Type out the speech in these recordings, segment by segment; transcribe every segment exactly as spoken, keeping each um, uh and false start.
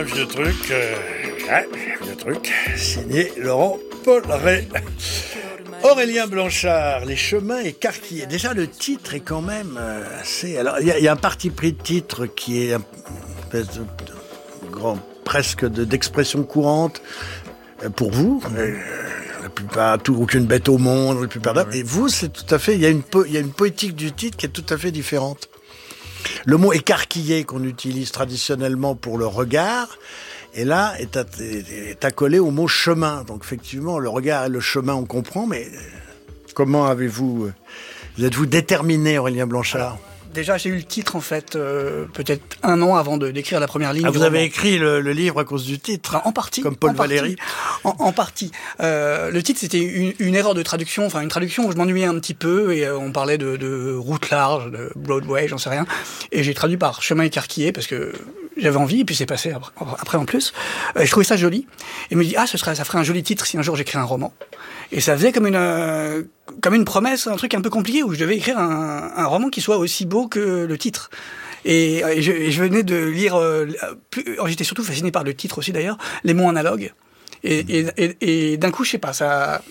Vieux truc, euh, ouais, vieux truc, signé Laurent Polleret. Aurélien Blanchard, Les chemins écarquillés. Déjà, le titre est quand même euh, assez... Alors, il y, y a un parti pris de titre qui est un espèce de, de grand, presque de, d'expression courante euh, pour vous. Euh, la plupart, tout, aucune bête au monde, la plupart d'hommes. Et vous, c'est tout à fait... Il y a une po- il y a une poétique du titre qui est tout à fait différente. Le mot écarquillé qu'on utilise traditionnellement pour le regard, et là, est, à, est accolé au mot chemin. Donc, effectivement, le regard et le chemin, on comprend, mais comment avez-vous... Vous êtes-vous déterminé, Aurélien Blanchard ? Alors, déjà, j'ai eu le titre, en fait, euh, peut-être un an avant de, d'écrire la première ligne. Ah, du vous avez roman. écrit le, le livre à cause du titre ? Enfin, en partie. Comme Paul en Valéry. Partie, en, en partie. Euh, le titre, c'était une, une erreur de traduction, enfin une traduction où je m'ennuyais un petit peu, et euh, on parlait de, de route large, de Broadway, j'en sais rien. Et j'ai traduit par chemin écarquillé, parce que j'avais envie, et puis c'est passé après, après en plus. Euh, je trouvais ça joli. Et je me dis, ah, ce serait, ça ferait un joli titre si un jour j'écris un roman. Et ça faisait comme une, euh, comme une promesse, un truc un peu compliqué, où je devais écrire un, un roman qui soit aussi beau que le titre. Et, et, je, et je venais de lire, euh, plus, j'étais surtout fasciné par le titre aussi d'ailleurs, Les mots analogues. Et, et, et, et d'un coup, je sais pas, ça...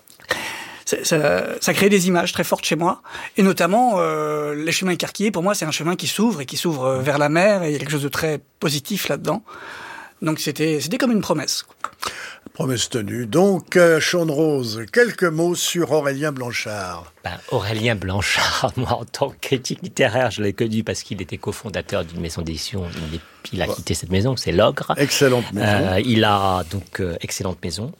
Ça, ça, ça crée des images très fortes chez moi, et notamment euh, les chemins écarquillés. Pour moi, c'est un chemin qui s'ouvre et qui s'ouvre vers la mer, et il y a quelque chose de très positif là-dedans. Donc c'était, c'était comme une promesse. Promesse tenue. Donc, euh, Sean Rose, quelques mots sur Aurélien Blanchard. Ben, Aurélien Blanchard, moi, en tant que critique littéraire, je l'ai connu parce qu'il était cofondateur d'une maison d'édition. Il, est, il a ouais. quitté cette maison, c'est l'Ogre. Excellente maison. Euh, il a donc euh, excellente maison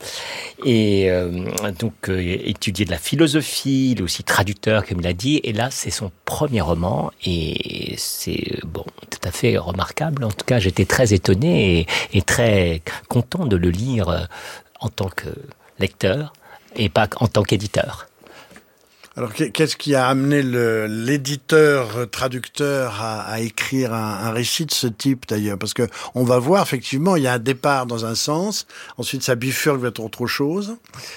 et euh, donc euh, étudié de la philosophie. Il est aussi traducteur, comme il a dit. Et là, c'est son premier roman et c'est bon, tout à fait remarquable. En tout cas, j'étais très étonné et, et très content de le lire euh, en tant que lecteur et pas en tant qu'éditeur. Alors, qu'est-ce qui a amené le, l'éditeur-traducteur à, à écrire un, un récit de ce type, d'ailleurs ? Parce que on va voir, effectivement, il y a un départ dans un sens, ensuite ça bifurque vers autre chose.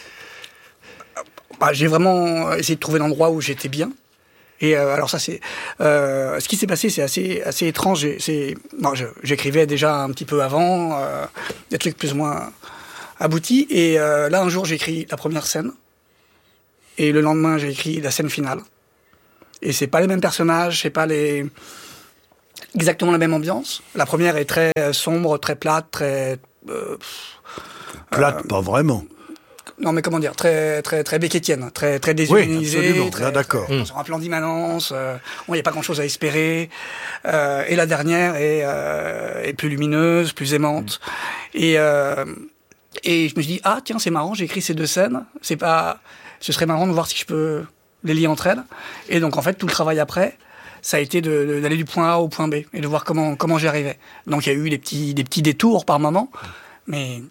Bah, j'ai vraiment essayé de trouver l'endroit où j'étais bien. Et euh, alors ça, c'est... Euh, ce qui s'est passé, c'est assez, assez étrange. J'ai, c'est, non, je, j'écrivais déjà un petit peu avant, euh, des trucs plus ou moins aboutis. Et euh, là, un jour, j'ai écrit la première scène. Et le lendemain, j'ai écrit la scène finale. Et c'est pas les mêmes personnages, c'est pas les... exactement la même ambiance. La première est très sombre, très plate, très... Euh, plate, euh, pas vraiment. Non, mais comment dire, très, très, très becquetienne, très, très déshumanisée. Oui, absolument, très, là, d'accord. Très, sur un plan d'immanence, euh, bon, il n'y a pas grand-chose à espérer. Euh, et la dernière est, euh, est plus lumineuse, plus aimante. Mm. Et, euh, et je me suis dit, ah, tiens, c'est marrant, j'ai écrit ces deux scènes. C'est pas... Ce serait marrant de voir si je peux les lier entre elles. Et donc, en fait, tout le travail après, ça a été de, de, d'aller du point A au point B et de voir comment, comment j'y arrivais. Donc, il y a eu des petits, des petits détours par moment, mais...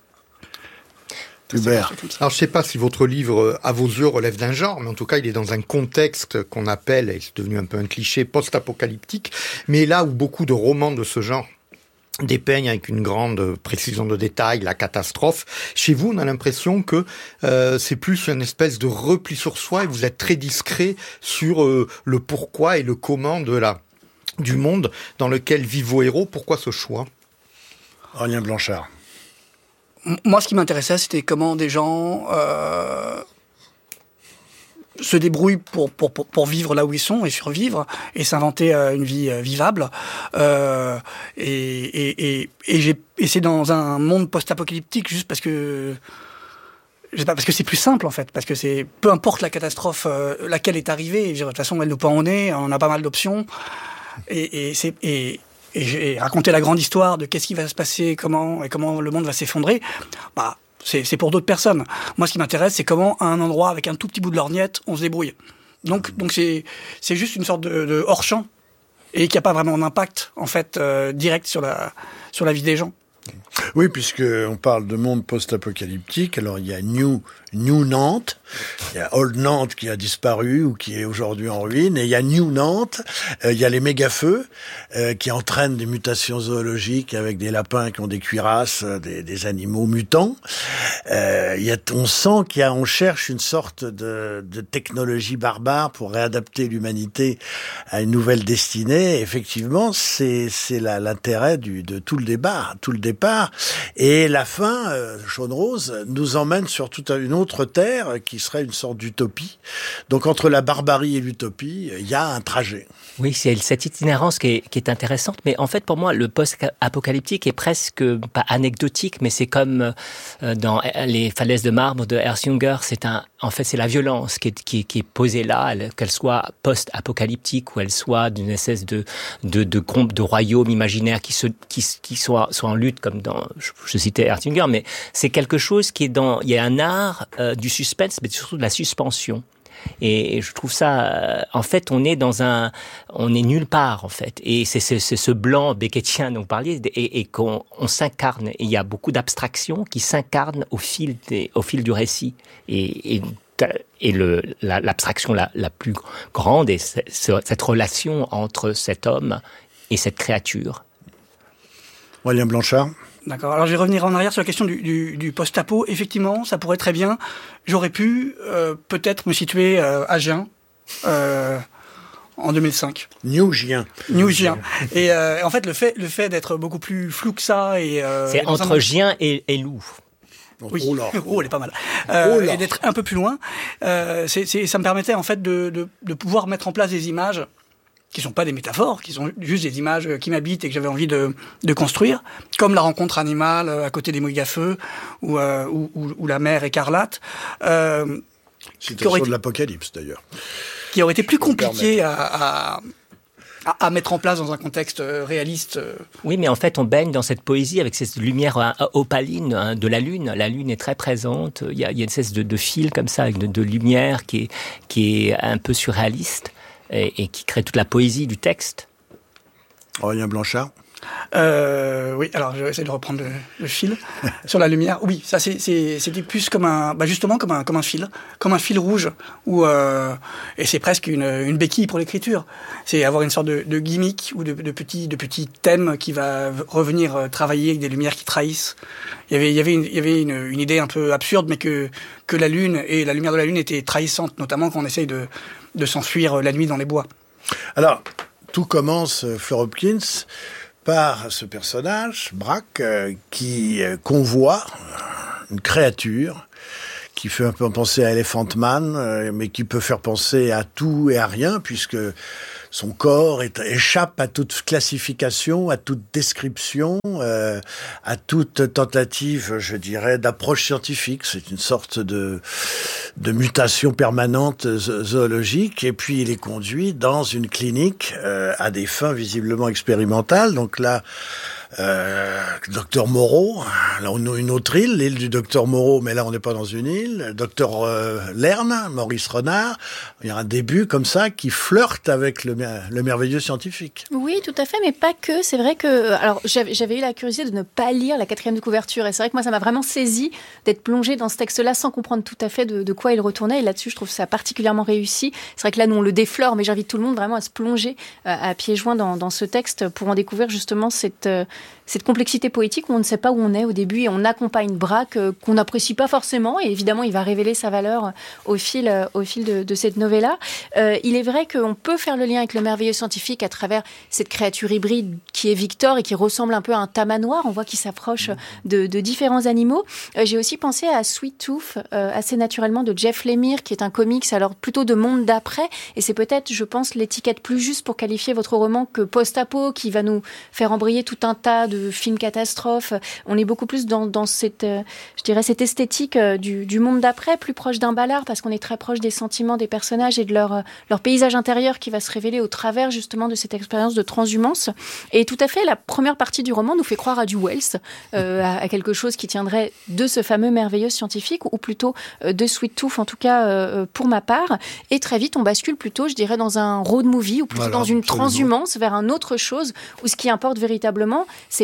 Hubert. Alors, je ne sais pas si votre livre, à vos yeux, relève d'un genre, mais en tout cas, il est dans un contexte qu'on appelle, et c'est devenu un peu un cliché, post-apocalyptique, mais là où beaucoup de romans de ce genre dépeignent avec une grande précision de détail la catastrophe. Chez vous, on a l'impression que euh, c'est plus une espèce de repli sur soi et vous êtes très discret sur euh, le pourquoi et le comment de la, du monde dans lequel vivent vos héros. Pourquoi ce choix ? Aurélien Blanchard. Moi, ce qui m'intéressait, c'était comment des gens euh, se débrouillent pour, pour, pour, pour vivre là où ils sont et survivre et s'inventer euh, une vie euh, vivable. Euh, et, et, et, et, j'ai, et c'est dans un monde post-apocalyptique juste parce que... Je sais pas, parce que c'est plus simple, en fait. Parce que c'est... Peu importe la catastrophe, euh, laquelle est arrivée, de toute façon, elle nous pend au nez, on a pas mal d'options. Et, et c'est... Et, et j'ai raconté la grande histoire de qu'est-ce qui va se passer, comment, et comment le monde va s'effondrer, bah, c'est, c'est pour d'autres personnes. Moi, ce qui m'intéresse, c'est comment, à un endroit, avec un tout petit bout de lorgnette, on se débrouille. Donc, donc c'est, c'est juste une sorte de, de hors-champ, et qui n'a pas vraiment d'impact, en fait, euh, direct sur la, sur la vie des gens. Oui, puisqu'on parle de monde post-apocalyptique, alors il y a New, New Nantes, il y a Old Nantes qui a disparu ou qui est aujourd'hui en ruine, et il y a New Nantes, euh, il y a les méga-feux euh, qui entraînent des mutations zoologiques avec des lapins qui ont des cuirasses, des, des animaux mutants. Euh, il y a, on sent qu'il y a, on cherche une sorte de, de technologie barbare pour réadapter l'humanité à une nouvelle destinée. Et effectivement, c'est, c'est la, l'intérêt du, de tout le débat, tout le départ. Et la fin, euh, Jaune Rose, nous emmène sur toute une autre terre qui serait une sorte d'utopie. Donc entre la barbarie et l'utopie, il y a un trajet. Oui, c'est cette itinérance qui est, qui est intéressante, mais en fait pour moi le post-apocalyptique est presque pas anecdotique, mais c'est comme euh, dans les falaises de marbre de Ernst Jünger, c'est un, en fait c'est la violence qui est, qui est, qui est posée là, elle, qu'elle soit post-apocalyptique ou elle soit d'une espèce de de de, de, de royaume imaginaire qui se qui, qui soit soit en lutte comme dans je, je citais Ernst Jünger, mais c'est quelque chose qui est dans il y a un art euh, du suspense, mais surtout de la suspension. Et je trouve ça, en fait, on est dans un, on est nulle part, en fait. Et c'est, c'est, c'est ce blanc beckettien dont vous parliez, et, et qu'on on s'incarne. Et il y a beaucoup d'abstractions qui s'incarnent au fil des, au fil du récit. Et, et, et le, la, l'abstraction la, la plus grande est ce, cette relation entre cet homme et cette créature. Aurélien Blanchard. D'accord. Alors je vais revenir en arrière sur la question du, du, du post-apo. Effectivement, ça pourrait très bien. J'aurais pu euh, peut-être me situer euh, à Gien euh, en deux mille cinq. New Gien. New Gien. Et euh, en fait, le fait, le fait d'être beaucoup plus flou que ça et euh, c'est entre un... Gien et, et Loup. Oui. Oh, là. Oh, elle est pas mal. Euh, oh là. Et d'être un peu plus loin, euh, c'est, c'est, ça me permettait en fait de, de, de pouvoir mettre en place des images qui sont pas des métaphores, qui sont juste des images qui m'habitent et que j'avais envie de, de construire, comme la rencontre animale à côté des méga-feux ou, euh, ou, ou, ou la mer écarlate. Euh, Citation aurait, de l'Apocalypse, d'ailleurs. Qui aurait été plus compliqué à, à, à, à mettre en place dans un contexte réaliste. Oui, mais en fait, on baigne dans cette poésie avec cette lumière opaline hein, de la lune. La lune est très présente. Il y a, il y a une espèce de, de fil comme ça, de, de lumière qui est, qui est un peu surréaliste. Et, et qui crée toute la poésie du texte. Aurélien Blanchard. Euh, oui, alors je vais essayer de reprendre le, le fil sur la lumière. Oui, ça c'est, c'est, c'était plus comme un, bah justement comme un, comme un fil, comme un fil rouge, où euh, et c'est presque une, une béquille pour l'écriture. C'est avoir une sorte de, de gimmick ou de, de petit, de petit thème qui va revenir travailler avec des lumières qui trahissent. Il y avait, il y avait, une, il y avait une, une idée un peu absurde, mais que que la lune et la lumière de la lune étaient trahissantes, notamment quand on essaye de de s'enfuir la nuit dans les bois. Alors, tout commence, Fleur Hopkins, par ce personnage, Braque, euh, qui euh, convoie une créature qui fait un peu penser à Elephant Man, euh, mais qui peut faire penser à tout et à rien, puisque son corps est, échappe à toute classification, à toute description, euh, à toute tentative, je dirais, d'approche scientifique. C'est une sorte de, de mutation permanente zoologique. Et puis, il est conduit dans une clinique euh, à des fins visiblement expérimentales. Donc là, euh, docteur Moreau, là on a une autre île, l'île du docteur Moreau, mais là on n'est pas dans une île. Docteur euh, Lerne, Maurice Renard, il y a un début comme ça qui flirte avec le, le merveilleux scientifique. Oui, tout à fait, mais pas que. C'est vrai que, alors j'avais, j'avais eu la curiosité de ne pas lire la quatrième de couverture, et c'est vrai que moi ça m'a vraiment saisi d'être plongée dans ce texte-là sans comprendre tout à fait de, de quoi il retournait. Et là-dessus, je trouve ça particulièrement réussi. C'est vrai que là, nous on le déflore, mais j'invite tout le monde vraiment à se plonger euh, à pieds joints dans, dans ce texte pour en découvrir justement cette euh, cette complexité poétique où on ne sait pas où on est au début et on accompagne Braque euh, qu'on n'apprécie pas forcément, et évidemment il va révéler sa valeur au fil, euh, au fil de, de cette novella. Euh, il est vrai qu'on peut faire le lien avec le merveilleux scientifique à travers cette créature hybride qui est Victor et qui ressemble un peu à un tamanoir. On voit qu'il s'approche de, de différents animaux. Euh, j'ai aussi pensé à Sweet Tooth, euh, assez naturellement, de Jeff Lemire, qui est un comics alors plutôt de monde d'après, et c'est peut-être, je pense, l'étiquette plus juste pour qualifier votre roman que post-apo, qui va nous faire embrayer tout un tas de films catastrophes. On est beaucoup plus dans, dans cette, euh, je dirais, cette esthétique euh, du, du monde d'après, plus proche d'un ballard, parce qu'on est très proche des sentiments des personnages et de leur, euh, leur paysage intérieur qui va se révéler au travers justement de cette expérience de transhumance. Et tout à fait, la première partie du roman nous fait croire à du Wells, euh, à, à quelque chose qui tiendrait de ce fameux merveilleux scientifique, ou plutôt euh, de Sweet Tooth, en tout cas euh, pour ma part. Et très vite, on bascule plutôt, je dirais, dans un road movie, ou plutôt voilà, dans une absolument. transhumance vers un autre chose, où ce qui importe véritablement, c'est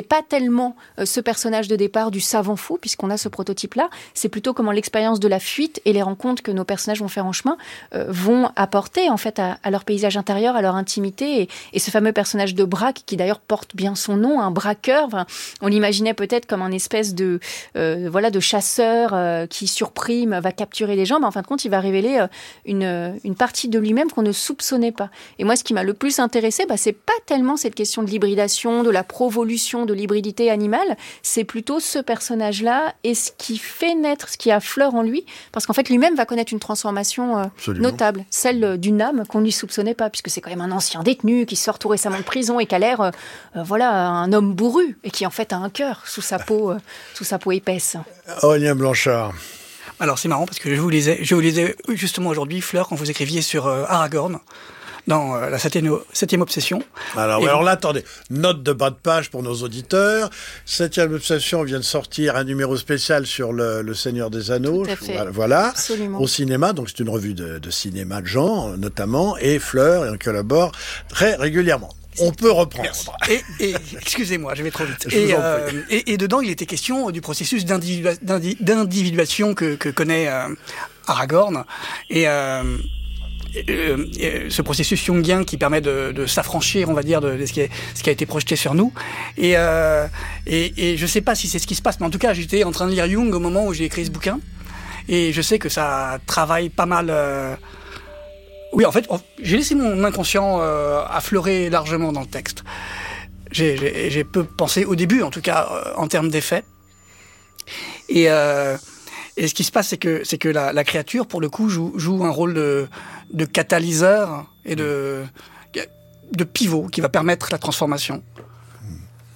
pas tellement euh, ce personnage de départ du savant fou, puisqu'on a ce prototype-là, c'est plutôt comment l'expérience de la fuite et les rencontres que nos personnages vont faire en chemin euh, vont apporter en fait à, à leur paysage intérieur, à leur intimité, et, et ce fameux personnage de Braque, qui d'ailleurs porte bien son nom, un braqueur, enfin, on l'imaginait peut-être comme un espèce de, euh, voilà, de chasseur euh, qui surprime, va capturer les gens, mais en fin de compte, il va révéler euh, une, une partie de lui-même qu'on ne soupçonnait pas. Et moi, ce qui m'a le plus intéressé, bah, c'est pas tellement cette question de l'hybridation, de la provolution de l'hybridité animale, c'est plutôt ce personnage-là et ce qui fait naître, ce qui affleure en lui, parce qu'en fait, lui-même va connaître une transformation euh, notable, celle d'une âme qu'on ne lui soupçonnait pas, puisque c'est quand même un ancien détenu qui sort tout récemment de prison et qui a l'air, euh, euh, voilà, un homme bourru, et qui en fait a un cœur sous sa peau, euh, sous sa peau épaisse. Aurélien Blanchard. Alors c'est marrant parce que je vous lisais, je vous lisais justement aujourd'hui, Fleur, quand vous écriviez sur euh, Aragorn, dans euh, la septième, septième obsession. Alors, Et ouais, alors vous... là, attendez, note de bas de page pour nos auditeurs. Septième obsession vient de sortir un numéro spécial sur le, le Seigneur des Anneaux. Tout à fait. Voilà. Absolument. Au cinéma, donc c'est une revue de, de cinéma de genre, notamment, et Fleur, et on collabore très régulièrement. On peut reprendre. Et, et excusez-moi, je vais trop vite. Je vous Et, en euh, prie. et, et dedans, il était question du processus d'individua- d'indi- d'individuation que, que connaît euh, Aragorn. Et, euh, et, euh, et ce processus jungien qui permet de, de s'affranchir, on va dire, de, de ce, qui est, ce qui a été projeté sur nous. Et, euh, et, et je sais pas si c'est ce qui se passe, mais en tout cas, j'étais en train de lire Jung au moment où j'ai écrit ce bouquin. Et je sais que ça travaille pas mal... Euh, Oui, en fait, j'ai laissé mon inconscient euh, affleurer largement dans le texte. J'ai, j'ai, j'ai peu pensé, au début en tout cas, euh, en termes d'effets. Et, euh, et ce qui se passe, c'est que, c'est que la, la créature, pour le coup, joue, joue un rôle de, de catalyseur et de, de pivot qui va permettre la transformation.